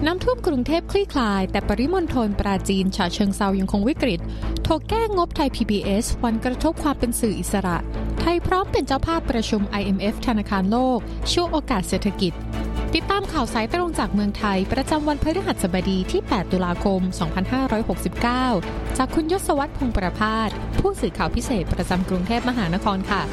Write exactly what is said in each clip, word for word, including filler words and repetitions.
น้ำท่วมกรุงเทพคลี่คลายแต่ปริมณฑลปราจีนฉะเชิงเทรายังคงวิกฤตโทรแก้งบไทย พี บี เอส วันกระทบความเป็นสื่ออิสระไทยพร้อมเป็นเจ้าภาพประชุม ไอ เอ็ม เอฟ ธนาคารโลกช่วงโอกาสเศรษฐกิจติดตามข่าวสายตรงจากเมืองไทยประจำวันพฤหัสบดีที่แปดตุลาคมสองพันห้าร้อยหกสิบเก้าจากคุณยศวรรษพงษ์ประภาสผู้สื่อข่าวพิเศษประจำกรุงเทพมหานครค่ะ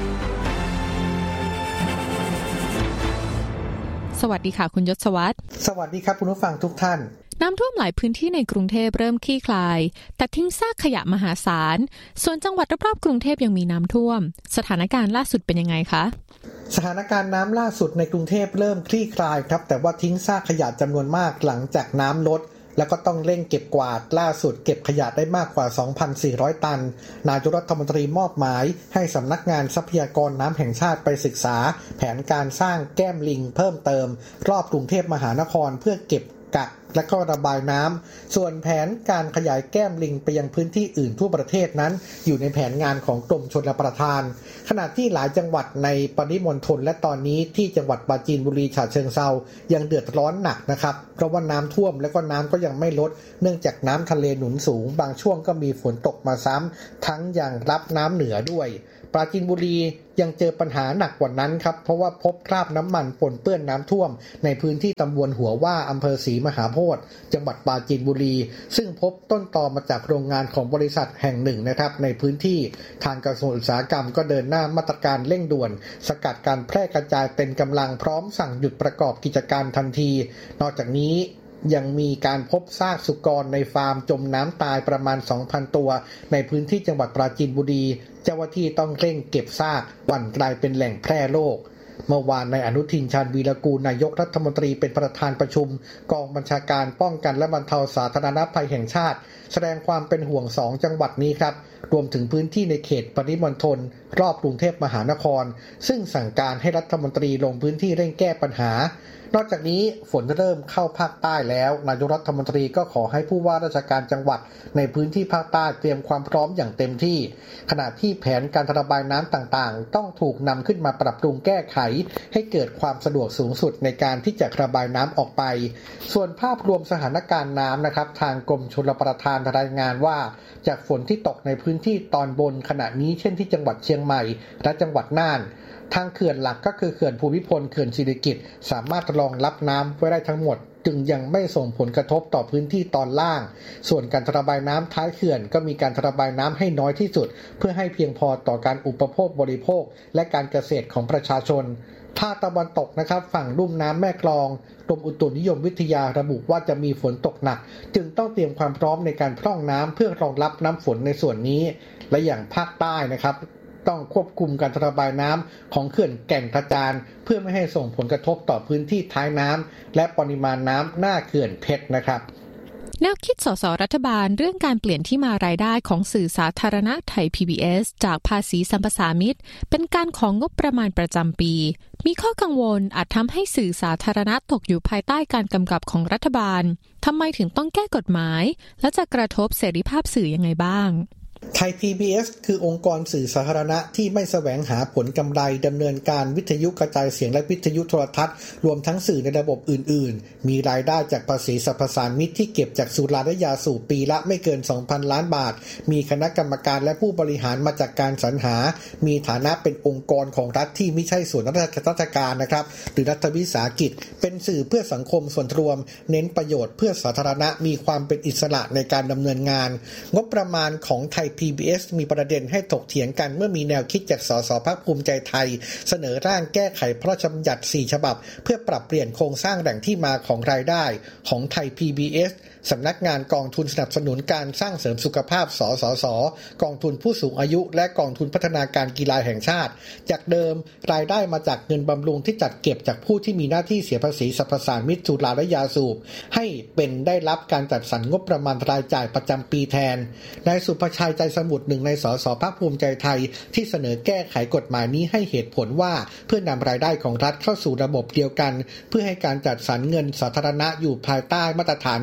สวัสดีค่ะคุณยศวรรษสวัสดีครับคุณผู้ฟังทุกท่านน้ำท่วมหลายพื้นที่ในกรุงเทพเริ่มคลี่คลายแต่ทิ้งซากขยะมหาศาลส่วนจังหวัดรอบๆกรุงเทพยังมีน้ำท่วมสถานการณ์ล่าสุดเป็นยังไงคะสถานการณ์น้ำล่าสุดในกรุงเทพเริ่มคลี่คลายครับแต่ว่าทิ้งซากขยะจำนวนมากหลังจากน้ำลดแล้วก็ต้องเร่งเก็บกวาดล่าสุดเก็บขยะได้มากกว่า สองพันสี่ร้อย ตันนายกรัฐมนตรีมอบหมายให้สำนักงานทรัพยากรน้ำแห่งชาติไปศึกษาแผนการสร้างแก้มลิงเพิ่มเติมรอบกรุงเทพมหานครเพื่อเก็บกักและก็ระบายน้ำส่วนแผนการขยายแก้มลิงไปยังพื้นที่อื่นทั่วประเทศนั้นอยู่ในแผนงานของกรมชลประทานขณะที่หลายจังหวัดในปริมณฑลและตอนนี้ที่จังหวัดปราจีนบุรีฉะเชิงเทรายังเดือดร้อนหนักนะครับเพราะว่าน้ำท่วมและก็น้ำก็ยังไม่ลดเนื่องจากน้ำทะเลหนุนสูงบางช่วงก็มีฝนตกมาซ้ำทั้งยังรับน้ำเหนือด้วยปราจีนบุรียังเจอปัญหาหนักกว่านั้นครับเพราะว่าพบคราบน้ำมันปนเปื้อนน้ำท่วมในพื้นที่ตำบลหัวว่าอำเภอศรีมหาโพธิ์จังหวัดปราจีนบุรีซึ่งพบต้นตอมาจากโรงงานของบริษัทแห่งหนึ่งนะครับในพื้นที่ทางกระทรวงอุตสาหกรรมก็เดินหน้ามาตรการเร่งด่วนสกัดการแพร่กระจายเป็นกำลังพร้อมสั่งหยุดประกอบกิจการทันทีนอกจากนี้ยังมีการพบซากสุกรในฟาร์มจมน้ำตายประมาณ สองพัน ตัวในพื้นที่จังหวัดปราจีนบุรีเจ้าหน้าที่ต้องเร่งเก็บซากหวั่นกลายเป็นแหล่งแพร่โรคเมื่อวานนายอนุทินชาญวีรกูลนายกรัฐมนตรีเป็นประธานประชุมกองบัญชาการป้องกันและบรรเทาสาธารณภัยแห่งชาติแสดงความเป็นห่วงสองจังหวัดนี้ครับรวมถึงพื้นที่ในเขตปริมณฑลรอบกรุงเทพมหานครซึ่งสั่งการให้รัฐมนตรีลงพื้นที่เร่งแก้ปัญหานอกจากนี้ฝนเริ่มเข้าภาคใต้แล้วนายกรัฐมนตรีก็ขอให้ผู้ว่าราชการจังหวัดในพื้นที่ภาคใต้เตรียมความพร้อมอย่างเต็มที่ขณะที่แผนการระบายน้ำต่างๆต้องถูกนำขึ้นมาปรับปรุงแก้ไขให้เกิดความสะดวกสูงสุดในการที่จะระบายน้ำออกไปส่วนภาพรวมสถานการณ์น้ำนะครับทางกรมชลประทานรายงานว่าจากฝนที่ตกในพื้นที่ตอนบนขณะนี้เช่นที่จังหวัดเชียงใหม่และจังหวัดน่านทางเขื่อนหลักก็คือเขื่อนภูมิพลเขื่อนสิริกิติ์สามารถรองรับน้ำไว้ได้ทั้งหมดจึงยังไม่ส่งผลกระทบต่อพื้นที่ตอนล่างส่วนการระบายน้ำท้ายเขื่อนก็มีการระบายน้ำให้น้อยที่สุดเพื่อให้เพียงพอต่อการอุปโภคบริโภคและการเกษตรของประชาชนภาคตะวันตกนะครับฝั่งลุ่มน้ำแม่กลองกรมอุตุนิยมวิทยาระบุว่าจะมีฝนตกหนักจึงต้องเตรียมความพร้อมในการพร่องน้ำเพื่อรองรับน้ำฝนในส่วนนี้และอย่างภาคใต้นะครับต้องควบคุมการระบายน้ำของเขื่อนแก่งกระจานเพื่อไม่ให้ส่งผลกระทบต่อพื้นที่ท้ายน้ำและปริมาณน้ำหน้าเขื่อนเพชรนะครับแนวคิดสสรัฐบาลเรื่องการเปลี่ยนที่มารายได้ของสื่อสาธารณะไทย พี บี เอส จากภาษีสัมปทานมิตรเป็นการของงบประมาณประจำปีมีข้อกังวลอาจทำให้สื่อสาธารณะตกอยู่ภายใต้การกำกับของรัฐบาลทำไมถึงต้องแก้กฎหมายและจะกระทบเสรีภาพสื่อยังไงบ้างไทย พี บี เอส คือองค์กรสื่อสาธารณะที่ไม่แสวงหาผลกำไรดำเนินการวิทยุกระจายเสียงและวิทยุโทรทัศน์รวมทั้งสื่อในระบบอื่นๆมีรายได้จากภาษีสรรพสานมิตที่เก็บจากสุราและยาสูบปีละไม่เกิน สองพัน ล้านบาทมีคณะกรรมการและผู้บริหารมาจากการสรรหามีฐานะเป็นองค์กรของรัฐที่ไม่ใช่ส่วนราชการนะครับหรือรัฐวิสาหกิจเป็นสื่อเพื่อสังคมส่วนรวมเน้นประโยชน์เพื่อสาธารณะมีความเป็นอิสระในการดำเนินงานงบประมาณของไทย พี บี เอส มีประเด็นให้ถกเถียงกันเมื่อมีแนวคิดจากสสพรรคภูมิใจไทยเสนอร่างแก้ไขพระราชบัญญัติสี่ฉบับเพื่อปรับเปลี่ยนโครงสร้างแหล่งที่มาของรายได้ของไทย พี บี เอส สำนักงานกองทุนสนับสนุนการสร้างเสริมสุขภาพสสสกองทุนผู้สูงอายุและกองทุนพัฒนาการกีฬาแห่งชาติจากเดิมรายได้มาจากเงินบำรุงที่จัดเก็บจากผู้ที่มีหน้าที่เสียภาษีสรรพสานมิตสุราและยาสูบให้เป็นได้รับการจัดสรรงบประมาณรายจ่ายประจำปีแทนนายสุภชัยใจสมุทรหนึ่งในสสพรรคภูมิใจไทยที่เสนอแก้ไขกฎหมายนี้ให้เหตุผลว่าเพื่อนำรายได้ของรัฐเข้าสู่ระบบเดียวกันเพื่อให้การจัดสรรเงินสาธารณะอยู่ภายใต้มาตรฐานเดียวกัน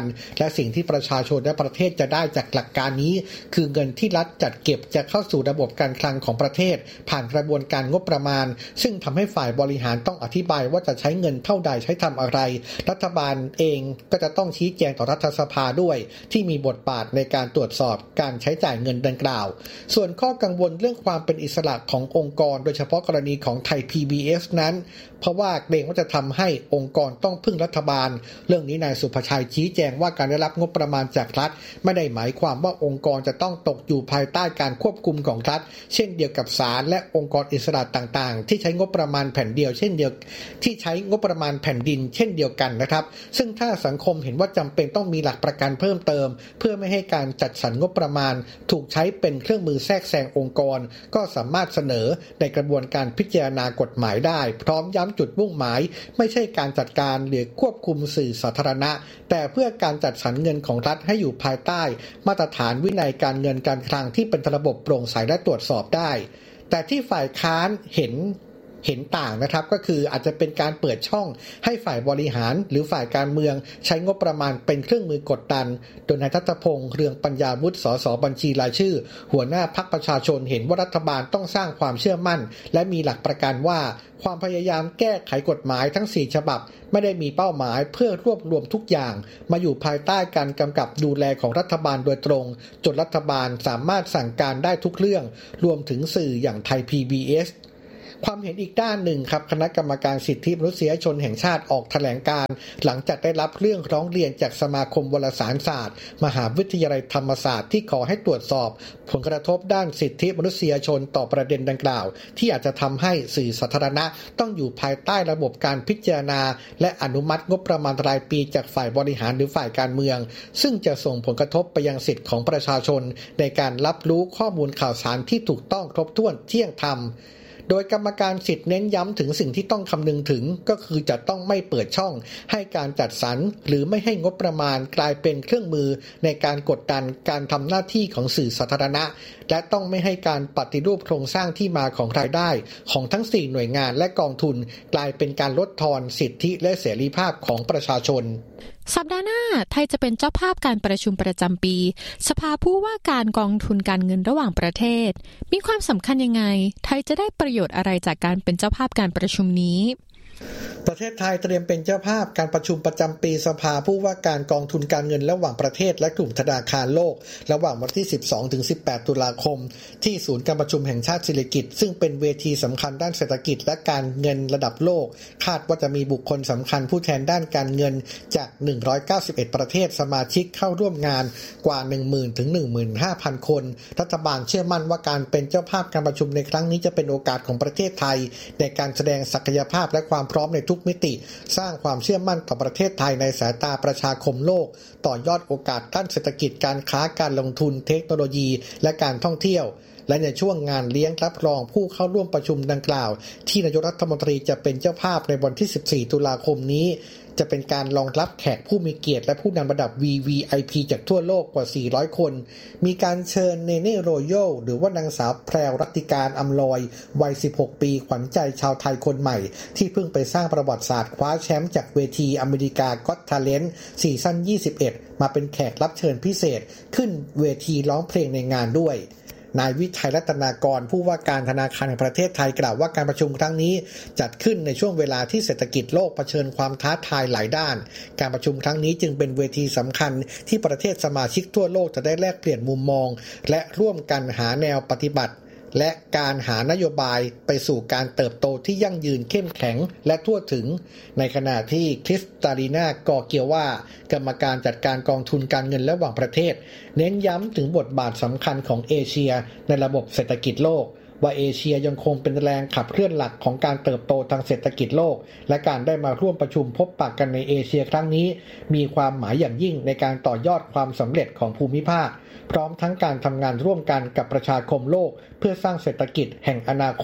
และสิ่งที่ประชาชนและประเทศจะได้จากหลักการนี้คือเงินที่รัฐจัดเก็บจะเข้าสู่ระบบการคลังของประเทศผ่านกระบวนการงบประมาณซึ่งทำให้ฝ่ายบริหารต้องอธิบายว่าจะใช้เงินเท่าใดใช้ทำอะไรรัฐบาลเองก็จะต้องชี้แจงต่อรัฐสภาด้วยที่มีบทบาทในการตรวจสอบการใช้จ่ายเงินดังกล่าวส่วนข้อกังวลเรื่องความเป็นอิสระขององค์กรโดยเฉพาะกรณีของไทย พี บี เอส นั้นเพราะว่าเกรงว่าจะทำให้องค์กรต้องพึ่งรัฐบาลเรื่องนี้นายสุภชัยชี้แจงว่าการได้รับงบประมาณจากรัฐไม่ได้หมายความว่าองค์กรจะต้องตกอยู่ภายใต้การควบคุมของรัฐเช่นเดียวกับศาลและองค์กรอิสระต่างๆที่ใช้งบประมาณแผ่นเดียวเช่นเดียวที่ใช้งบประมาณแผ่นดินเช่นเดียวกันนะครับซึ่งถ้าสังคมเห็นว่าจำเป็นต้องมีหลักประกันเพิ่มเติมเพื่อไม่ให้การจัดสรรงบประมาณถูกใช้เป็นเครื่องมือแทรกแซงองค์กรก็สามารถเสนอในกระบวนการพิจารณากฎหมายได้พร้อมย้ำจุดมุ่งหมายไม่ใช่การจัดการหรือควบคุมสื่อสาธารณะแต่เพื่อการจัดสรรเงินของรัฐให้อยู่ภายใต้มาตรฐานวินัยการเงินการคลังที่เป็นระบบโปร่งใสและตรวจสอบได้แต่ที่ฝ่ายค้านเห็นเห็นต่างนะครับก็คืออาจจะเป็นการเปิดช่องให้ฝ่ายบริหารหรือฝ่ายการเมืองใช้งบประมาณเป็นเครื่องมือกดดันโดยนายทัตพงษ์เรืองปัญญาวุฒิสสบัญชีรายชื่อหัวหน้าพรรคประชาชนเห็นว่ารัฐบาลต้องสร้างความเชื่อมั่นและมีหลักประกันว่าความพยายามแก้ไขกฎหมายทั้งสี่ฉบับไม่ได้มีเป้าหมายเพื่อรวบรวมทุกอย่างมาอยู่ภายใต้การกำกับดูแลของรัฐบาลโดยตรงจนรัฐบาลสามารถสั่งการได้ทุกเรื่องรวมถึงสื่ออย่างไทย พี บี เอสความเห็นอีกด้านหนึ่งครับคณะกรรมการสิทธิมนุษยชนแห่งชาติออกแถลงการหลังจากได้รับเรื่องร้องเรียนจากสมาคมวารสารศาสตร์มหาวิทยาลัยธรรมศาสตร์ที่ขอให้ตรวจสอบผลกระทบด้านสิทธิมนุษยชนต่อประเด็นดังกล่าวที่อาจจะทำให้สื่อสาธารณะต้องอยู่ภายใต้ระบบการพิจารณาและอนุมัติงบประมาณรายปีจากฝ่ายบริหารหรือฝ่ายการเมืองซึ่งจะส่งผลกระทบไปยังสิทธิของประชาชนในการรับรู้ข้อมูลข่าวสารที่ถูกต้องครบถ้วนเที่ยงธรรมโดยกรรมการสิทธิ์เน้นย้ำถึงสิ่งที่ต้องคำนึงถึงก็คือจะต้องไม่เปิดช่องให้การจัดสรรหรือไม่ให้งบประมาณกลายเป็นเครื่องมือในการกดดันการทำหน้าที่ของสื่อสาธารณะและต้องไม่ให้การปฏิรูปโครงสร้างที่มาของรายได้ของทั้งสี่หน่วยงานและกองทุนกลายเป็นการลดทอนสิทธิและเสรีภาพของประชาชนสัปดาห์หน้าไทยจะเป็นเจ้าภาพการประชุมประจำปีสภาผู้ว่าการกองทุนการเงินระหว่างประเทศมีความสำคัญยังไงไทยจะได้ประโยชน์อะไรจากการเป็นเจ้าภาพการประชุมนี้ประเทศไทยเตรียมเป็นเจ้าภาพการประชุมประจำปีสภาผู้ว่าการกองทุนการเงินระหว่างประเทศและกลุ่มธนาคารโลกระหว่างวันที่ สิบสองถึงสิบแปด ตุลาคมที่ศูนย์การประชุมแห่งชาติสิริกิติ์ซึ่งเป็นเวทีสำคัญด้านเศรษฐกิจและการเงินระดับโลกคาดว่าจะมีบุคคลสำคัญผู้แทนด้านการเงินจากหนึ่งร้อยเก้าสิบเอ็ดประเทศสมาชิกเข้าร่วมงานกว่า หนึ่งหมื่น ถึง หนึ่งหมื่นห้าพัน คนรัฐบาลเชื่อมั่นว่าการเป็นเจ้าภาพการประชุมในครั้งนี้จะเป็นโอกาสของประเทศไทยในการแสดงศักยภาพและความพร้อมในทุกมิติสร้างความเชื่อมั่นต่อประเทศไทยในสายตาประชาคมโลกต่อยอดโอกาสด้านเศรษฐกิจการค้าการลงทุนเทคโนโลยีและการท่องเที่ยวและในช่วงงานเลี้ยงรับรองผู้เข้าร่วมประชุมดังกล่าวที่นายกรัฐมนตรีจะเป็นเจ้าภาพในวันที่ สิบสี่ ตุลาคมนี้จะเป็นการรองรับแขกผู้มีเกียรติและผู้นำระดับ วี วี ไอ พี จากทั่วโลกกว่า สี่ร้อย คนมีการเชิญเนเน่โรโยหรือว่านางสาวแพรวรัตติการอำลอยวัย สิบหก ปีขวัญใจชาวไทยคนใหม่ที่เพิ่งไปสร้างประวัติศาสตร์คว้าแชมป์จากเวทีอเมริกาก็อต Talent ซีซั่น ยี่สิบเอ็ด มาเป็นแขกรับเชิญพิเศษขึ้นเวทีร้องเพลงในงานด้วยนายวิทัยรัตนากรผู้ว่าการธนาคารแห่งประเทศไทยกล่าวว่าการประชุมครั้งนี้จัดขึ้นในช่วงเวลาที่เศรษฐกิจโลกเผชิญความท้าทายหลายด้านการประชุมครั้งนี้จึงเป็นเวทีสำคัญที่ประเทศสมาชิกทั่วโลกจะได้แลกเปลี่ยนมุมมองและร่วมกันหาแนวปฏิบัติและการหานโยบายไปสู่การเติบโตที่ยั่งยืนเข้มแข็งและทั่วถึงในขณะที่คริสตาลีนากอเกียวว่ากรรมการจัดการกองทุนการเงินระหว่างประเทศเน้นย้ำถึงบทบาทสำคัญของเอเชียในระบบเศรษฐกิจโลกว่าเอเชียยังคงเป็นแรงขับเคลื่อนหลักของการเติบโตทางเศรษฐกิจโลกและการได้มาร่วมประชุมพบปะกันในเอเชียครั้งนี้มีความหมายอย่างยิ่งในการต่อยอดความสำเร็จของภูมิภาคพร้อมทั้งการทำงานร่วมกันกับประชาคมโลกเพื่อสร้างเศรษฐกิจแห่งอนาคต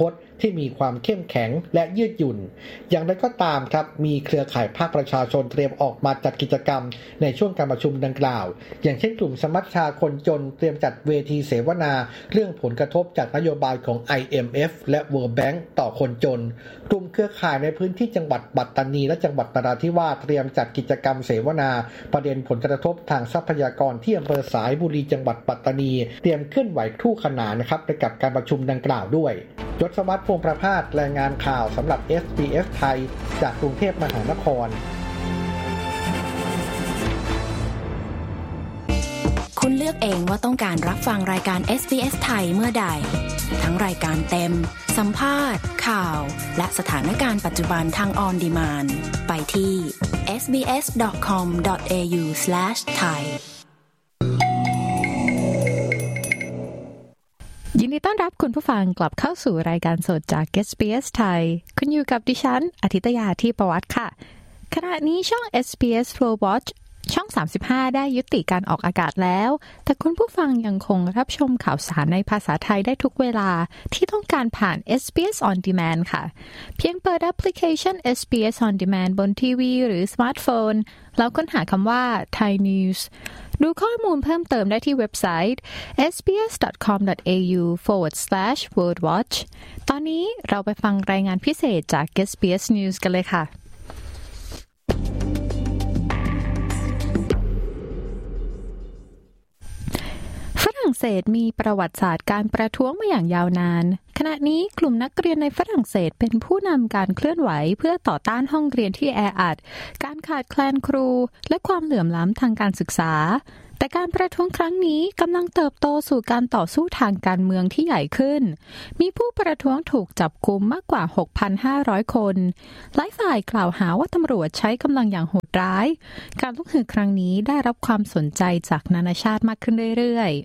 ที่มีความเข้มแข็งและยืดหยุ่นอย่างไรก็ตามครับมีเครือข่ายภาคประชาชนเตรียมออกมาจัดกิจกรรมในช่วงการประชุมดังกล่าวอย่างเช่นกลุ่มสมัชชาคนจนเตรียมจัดเวทีเสวนาเรื่องผลกระทบจากนโยบายของ ไอ เอ็ม เอฟ และ World Bank ต่อคนจนกลุ่มเครือข่ายในพื้นที่จังหวัดปัตตานีและจังหวัดนราธิวาสเตรียมจัดกิจกรรมเสวนาประเด็นผลกระทบทางทรัพยากรที่อำเภอสายบุรีจังหวัดปัตตานีเตรียมเคลื่อนไหวคู่ขนานนะครับไปกับการประชุมดังกล่าวด้วยยศวัฒน์ พวงประภาสรายงานข่าวสำหรับ เอส บี เอส ไทยจากกรุงเทพมหานครคุณเลือกเองว่าต้องการรับฟังรายการ เอส บี เอส ไทยเมื่อใดทั้งรายการเต็มสัมภาษณ์ข่าวและสถานการณ์ปัจจุบันทางออนดีมานด์ไปที่ เอส บี เอส ดอท คอม ดอท เอ ยู สแลช ไทยยินดีต้อนรับคุณผู้ฟังกลับเข้าสู่รายการสดจาก เอส บี เอส ไทยคุณอยู่กับดิฉันอาทิตยาที่ประวัติค่ะขณะนี้ช่อง เอส บี เอส World Watch ช่องสามสิบห้าได้ยุติการออกอากาศแล้วแต่คุณผู้ฟังยังคงรับชมข่าวสารในภาษาไทยได้ทุกเวลาที่ต้องการผ่าน เอส บี เอส On Demand ค่ะเพียงเปิดแอปพลิเคชัน เอส บี เอส On Demand บนทีวีหรือสมาร์ทโฟนแล้วค้นหาคำว่า Thai News ดูข้อมูลเพิ่มเติมได้ที่เว็บไซต์ เอส บี เอส ดอท คอม ดอท เอ ยู สแลช สแลช เวิลด์ วอทช์ ตอนนี้เราไปฟังรายงานพิเศษจาก เอส บี เอส News กันเลยค่ะฝรั่งเศสมีประวัติศาสตร์การประท้วงมาอย่างยาวนานขณะนี้กลุ่มนักเรียนในฝรั่งเศสเป็นผู้นำการเคลื่อนไหวเพื่อต่อต้านห้องเรียนที่แออัดการขาดแคลนครูและความเหลื่อมล้ำทางการศึกษาแต่การประท้วงครั้งนี้กำลังเติบโตสู่การต่อสู้ทางการเมืองที่ใหญ่ขึ้นมีผู้ประท้วงถูกจับกุมมากกว่า หกพันห้าร้อย คนหลายฝ่ายกล่าวหาว่าตำรวจใช้กำลังอย่างโหดร้ายการลุกฮือครั้งนี้ได้รับความสนใจจากนานาชาติมากขึ้นเรื่อยๆ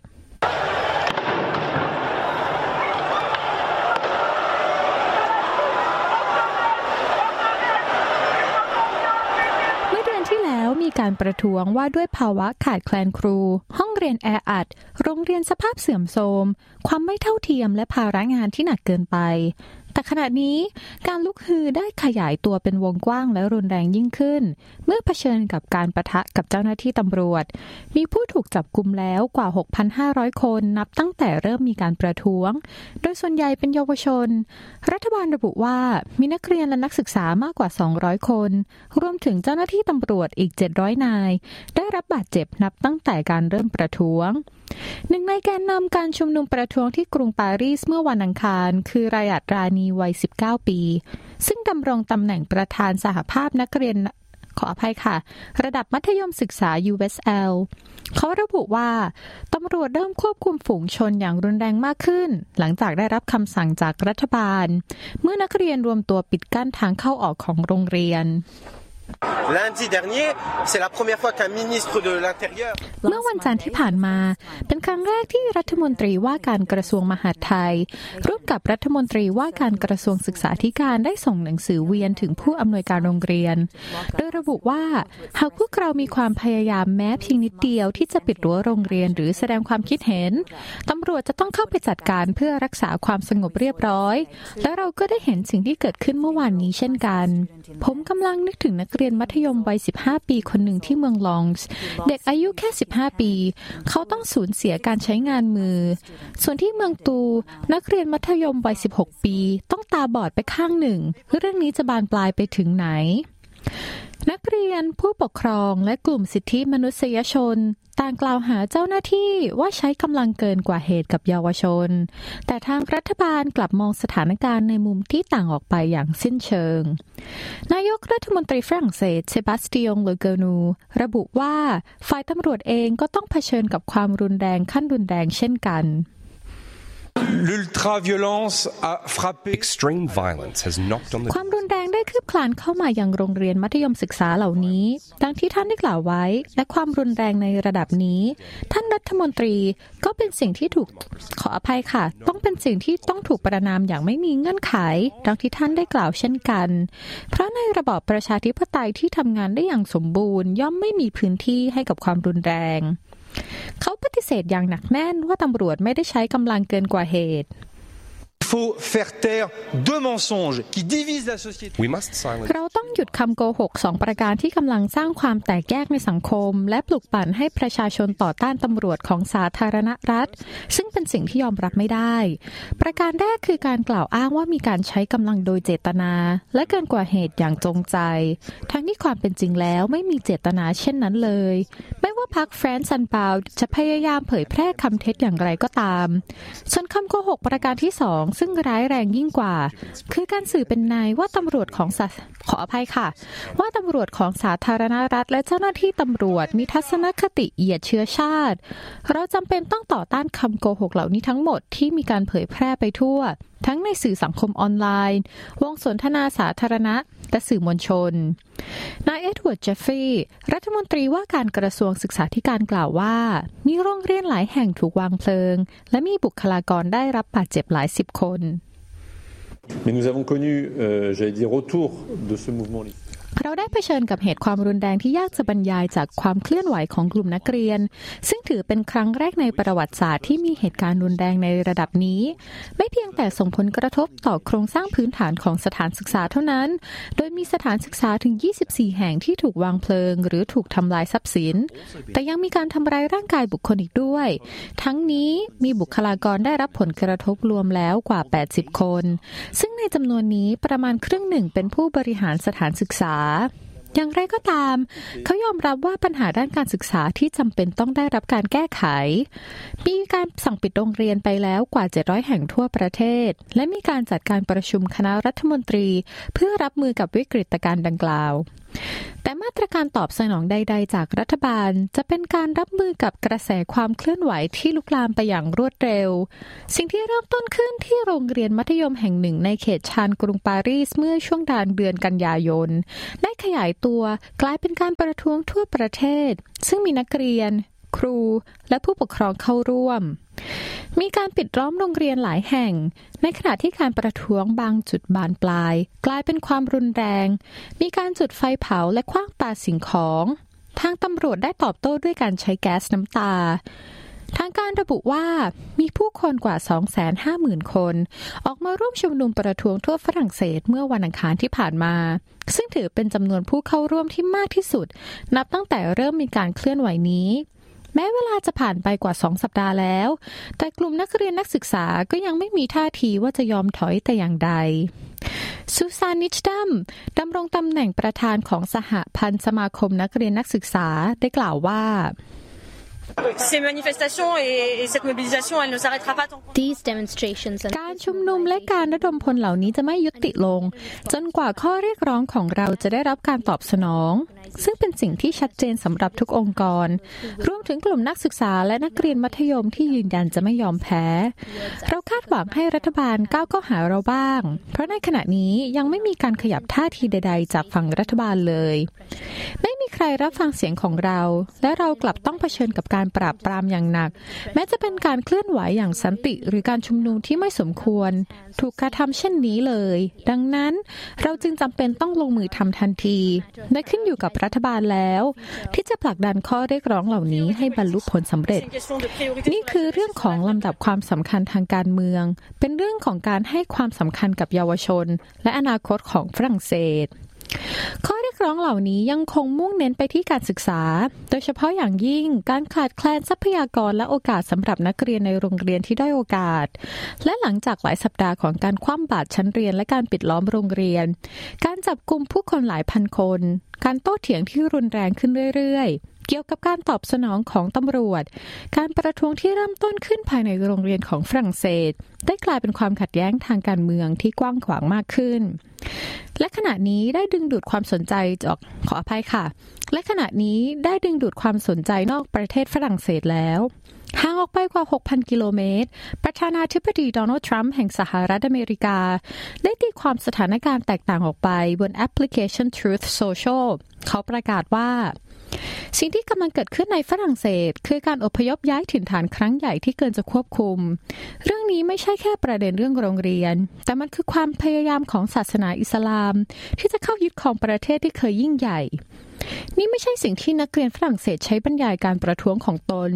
มีการประท้วงว่าด้วยภาวะขาดแคลนครูห้องเรียนแออัดโรงเรียนสภาพเสื่อมโทรมความไม่เท่าเทียมและภาระงานที่หนักเกินไปแต่ขณะนี้การลุกฮือได้ขยายตัวเป็นวงกว้างและรุนแรงยิ่งขึ้นเมื่อเผชิญกับการปะทะกับเจ้าหน้าที่ตำรวจมีผู้ถูกจับกุมแล้วกว่า หกพันห้าร้อย คนนับตั้งแต่เริ่มมีการประท้วงโดยส่วนใหญ่เป็นเยาวชนรัฐบาลระบุว่ามีนักเรียนและนักศึกษามากกว่าสองร้อยคนรวมถึงเจ้าหน้าที่ตำรวจอีกเจ็ดร้อยนายได้รับบาดเจ็บนับตั้งแต่การเริ่มประท้วงหนึ่งในแกนนำการชุมนุมประท้วงที่กรุงปารีสเมื่อวันอังคารคือรายัดรานีวัยสิบเก้าปีซึ่งดำรงตำแหน่งประธานสหภาพนักเรียนขออภัยค่ะระดับมัธยมศึกษา ยู เอส แอล เขาระบุว่าตำรวจเริ่มควบคุมฝูงชนอย่างรุนแรงมากขึ้นหลังจากได้รับคำสั่งจากรัฐบาลเมื่อนักเรียนรวมตัวปิดกั้นทางเข้าออกของโรงเรียน Lundi dernier, c'est la première fois qu'un ministre de l'Intérieur เมื่อวันจันทร์ที่ผ่านมาเป็นครั้งแรกที่รัฐมนตรีว่าการกระทรวงมหาดไทยร่วมกับรัฐมนตรีว่าการกระทรวงศึกษาธิการได้ส่งหนังสือเวียนถึงผู้อำนวยการโรงเรียนโดยระบุว่าหากพวกเรามีความพยายามแม้เพียงนิดเดียวที่จะปิดรั้วโรงเรียนหรือแสดงความคิดเห็นตำรวจจะต้องเข้าไปจัดการเพื่อรักษาความสงบเรียบร้อยและเราก็ได้เห็นสิ่งที่เกิดขึ้นเมื่อวานนี้เช่นกันผมกำลังนึกถึงนักเรียนมัธยมวัยสิบห้าปีคนหนึ่งที่เมืองลองส์เด็กอายุแค่สิบห้าปีเขาต้องสูญเสียการใช้งานมือส่วนที่เมืองตูนักเรียนมัธยมวัยสิบหกปีต้องตาบอดไปข้างหนึ่งเรื่องนี้จะบานปลายไปถึงไหนนักเรียนผู้ปกครองและกลุ่มสิทธิมนุษยชนต่างกล่าวหาเจ้าหน้าที่ว่าใช้กำลังเกินกว่าเหตุกับเยาวชนแต่ทางรัฐบาลกลับมองสถานการณ์ในมุมที่ต่างออกไปอย่างสิ้นเชิงนายกรัฐมนตรีฝรั่งเศสเซบาสติอง เลเกอร์นูระบุว่าฝ่ายตำรวจเองก็ต้องเผชิญกับความรุนแรงขั้นรุนแรงเช่นกัน L'ultra-violence a frappé. Extreme violence has knocked on the. ความรุนแรงได้คืบคลานเข้ามายังโรงเรียนมัธยมศึกษาเหล่านี้ดังที่ท่านได้กล่าวไว้และความรุนแรงในระดับนี้ท่านรัฐมนตรีก็เป็นสิ่งที่ถูกขออภัยค่ะต้องเป็นสิ่งที่ต้องถูกประณามอย่างไม่มีเงื่อนไขดังที่ท่านได้กล่าวเช่นกันเพราะในระบอบประชาธิปไตยที่ทำงานได้อย่างสมบูรณ์ย่อมไม่มีพื้นที่ให้กับความรุนแรงเขาปฏิเสธอย่างหนักแน่นว่าตำรวจไม่ได้ใช้กำลังเกินกว่าเหตุ faut faire taire deux mensonges qui divisent la société. We must silence. เราต้องหยุดคำโกหกสองประการที่กำลังสร้างความแตกแยกในสังคมและปลุกปั่นให้ประชาชนต่อต้านตำรวจของสาธารณรัฐซึ่งเป็นสิ่งที่ยอมรับไม่ได้ประการแรกคือการกล่าวอ้างว่ามีการใช้กำลังโดยเจตนาและเกินกว่าเหตุอย่างจงใจทั้งที่ความเป็นจริงแล้วไม่มีเจตนาเช่นนั้นเลยไม่ว่าพรรคแฟรนซ์ซันบาวด์จะพยายามเผยแพร่คำเท็จอย่างไรก็ตามส่วนคำโกหกประการที่สองซึ่งร้ายแรงยิ่งกว่าคือการสื่อเป็นนายว่าตำรวจของขออภัยค่ะว่าตำรวจของสาธารณรัฐและเจ้าหน้าที่ตำรวจมีทัศนคติเหยียดเชื้อชาติเราจำเป็นต้องต่อต้านคำโกหกเหล่านี้ทั้งหมดที่มีการเผยแพร่ไปทั่วทั้งในสื่อสังคมออนไลน์วงสนทนาสาธารณะและสื่อมวลชนนายเอ็ดเวิร์ด เจฟฟรีย์รัฐมนตรีว่าการกระทรวงศึกษาธิการกล่าวว่ามีโรงเรียนหลายแห่งถูกวางเพลิงและมีบุคลากรได้รับบาดเจ็บหลายสิบคน Mais nous avons connu, euh, j'allais dire, autour de ce mouvement. เราได้เผชิญกับเหตุความรุนแรงที่ยากจะบรรยายจากความเคลื่อนไหวของกลุ่มนักเรียนซึ่งถือเป็นครั้งแรกในประวัติศาสตร์ที่มีเหตุการณ์รุนแรงในระดับนี้ไม่เพียงแต่ส่งผลกระทบต่อโครงสร้างพื้นฐานของสถานศึกษาเท่านั้นโดยมีสถานศึกษาถึงยี่สิบสี่แห่งที่ถูกวางเพลิงหรือถูกทำลายทรัพย์สินแต่ยังมีการทำร้ายร่างกายบุคคลอีกด้วยทั้งนี้มีบุคลากรได้รับผลกระทบรวมแล้วกว่าแปดสิบคนซึ่งในจำนวนนี้ประมาณครึ่งหนึ่งเป็นผู้บริหารสถานศึกษาอย่างไรก็ตามเขายอมรับว่าปัญหาด้านการศึกษาที่จำเป็นต้องได้รับการแก้ไขมีการสั่งปิดโรงเรียนไปแล้วกว่าเจ็ดร้อยแห่งทั่วประเทศและมีการจัดการประชุมคณะรัฐมนตรีเพื่อรับมือกับวิกฤตการณ์ดังกล่าวแต่มาตรการตอบสนองใดๆจากรัฐบาลจะเป็นการรับมือกับกระแสความเคลื่อนไหวที่ลุกลามไปอย่างรวดเร็วสิ่งที่เริ่มต้นขึ้นที่โรงเรียนมัธยมแห่งหนึ่งในเขตชานกรุงปารีสเมื่อช่วงเดือนกันยายนได้ขยายตัวกลายเป็นการประท้วงทั่วประเทศซึ่งมีนักเรียนครูและผู้ปกครองเข้าร่วมมีการปิดล้อมโรงเรียนหลายแห่งในขณะที่การประท้วงบางจุดบานปลายกลายเป็นความรุนแรงมีการจุดไฟเผาและขว้างปาสิ่งของทางตำรวจได้ตอบโต้ด้วยการใช้แก๊สน้ำตาทางการระบุว่ามีผู้คนกว่า สองแสนห้าหมื่น คนออกมาร่วมชุมนุมประท้วงทั่วฝรั่งเศสเมื่อวันอังคารที่ผ่านมาซึ่งถือเป็นจำนวนผู้เข้าร่วมที่มากที่สุดนับตั้งแต่เริ่มมีการเคลื่อนไหวนี้แม้เวลาจะผ่านไปกว่าสองสัปดาห์แล้วแต่กลุ่มนักเรียนนักศึกษาก็ยังไม่มีท่าทีว่าจะยอมถอยแต่อย่างใดซูซานนิชดัมดำรงตำแหน่งประธานของสหพันธ์สมาคมนักเรียนนักศึกษาได้กล่าวว่า Ces manifestations et, et cette mobilisation, elle ne s'arrêtera pas tant que these demonstrations. การชุมนุมและการระดมพลเหล่านี้จะไม่ยุติลงจนกว่าข้อเรียกร้องของเราจะได้รับการตอบสนองซึ่งเป็นสิ่งที่ชัดเจนสำหรับทุกองค์กรรวมถึงกลุ่มนักศึกษาและนักเรียนมัธยมที่ยืนยันจะไม่ยอมแพ้เราคาดหวังให้รัฐบาลก้าวเข้าหาเราบ้างเพราะในขณะนี้ยังไม่มีการขยับท่าทีใดๆจากฝั่งรัฐบาลเลยไม่มีใครรับฟังเสียงของเราและเรากลับต้องเผชิญกับการปราบปรามอย่างหนักแม้จะเป็นการเคลื่อนไหวอย่างสันติหรือการชุมนุมที่ไม่สมควรถูกกระทำเช่นนี้เลยดังนั้นเราจึงจำเป็นต้องลงมือทำทันทีและขึ้นอยู่กับรัฐบาลแล้วที่จะผลักดันข้อเรียกร้องเหล่านี้ให้บรรลุผลสำเร็จนี่คือเรื่องของลำดับความสำคัญทางการเมืองเป็นเรื่องของการให้ความสำคัญกับเยาวชนและอนาคตของฝรั่งเศสข้อเรียกร้องเหล่านี้ยังคงมุ่งเน้นไปที่การศึกษาโดยเฉพาะอย่างยิ่งการขาดแคลนทรัพยากรและโอกาสสำหรับนักเรียนในโรงเรียนที่ด้อยโอกาสและหลังจากหลายสัปดาห์ของการคว่ำบาตรชั้นเรียนและการปิดล้อมโรงเรียนการจับกุมผู้คนหลายพันคนการโต้เถียงที่รุนแรงขึ้นเรื่อยๆเกี่ยวกับการตอบสนองของตำรวจการประท้วงที่เริ่มต้นขึ้นภายในโรงเรียนของฝรั่งเศสได้กลายเป็นความขัดแย้งทางการเมืองที่กว้างขวางมากขึ้นและขณะนี้ได้ดึงดูดความสนใจจากขออภัยค่ะและขณะนี้ได้ดึงดูดความสนใจนอกประเทศฝรั่งเศสแล้วห่างออกไปกว่า หกพัน กิโลเมตรประธานาธิบดีโดนัลด์ทรัมป์แห่งสหรัฐอเมริกาได้ตีความสถานการณ์แตกต่างออกไปบนแอปพลิเคชัน Truth Social เขาประกาศว่าสิ่งที่กำลังเกิดขึ้นในฝรั่งเศสคือการอพยพย้ายถิ่นฐานครั้งใหญ่ที่เกินจะควบคุมเรื่องนี้ไม่ใช่แค่ประเด็นเรื่องโรงเรียนแต่มันคือความพยายามของศาสนาอิสลามที่จะเข้ายึดครองประเทศที่เคยยิ่งใหญ่นี่ไม่ใช่สิ่งที่นักเรียนฝรั่งเศสใช้บรรยายการประท้วงของตน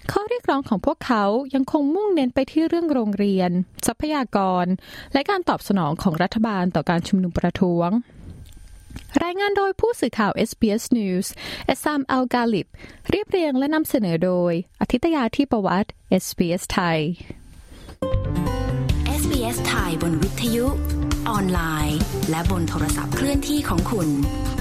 ข้อเรียกร้องของพวกเขายังคงมุ่งเน้นไปที่เรื่องโรงเรียนทรัพยากรและการตอบสนองของรัฐบาลต่อการชุมนุมประท้วงรายงานโดยผู้สื่อข่าว เอส บี เอส News เอซามอัลกาลิบเรียบเรียงและนำเสนอโดยอาทิตยาที่ประวัติ เอส บี เอส ไทยเอส บี เอส ไทยบนวิทยุออนไลน์และบนโทรศัพท์เคลื่อนที่ของคุณ